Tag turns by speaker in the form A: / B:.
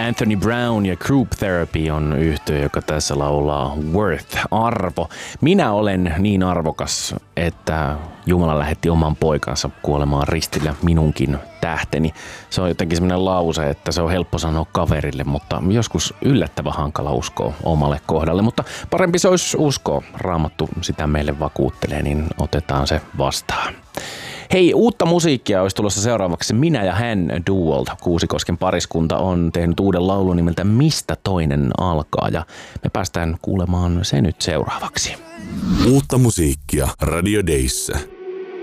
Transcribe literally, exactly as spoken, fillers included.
A: Anthony Brown ja Group Therapy on yhtye, joka tässä laulaa Worth, arvo. Minä olen niin arvokas, että Jumala lähetti oman poikansa kuolemaan ristillä minunkin tähteni. Se on jotenkin sellainen lause, että se on helppo sanoa kaverille, mutta joskus yllättävän hankala uskoa omalle kohdalle. Mutta parempi se olisi uskoa. Raamattu sitä meille vakuuttelee, niin otetaan se vastaan. Hei, uutta musiikkia olisi tulossa seuraavaksi. Minä ja hän duolta. Kuusikosken pariskunta on tehnyt uuden laulun nimeltä Mistä toinen alkaa, ja me päästään kuulemaan se nyt seuraavaksi.
B: Uutta musiikkia Radio Dayssä.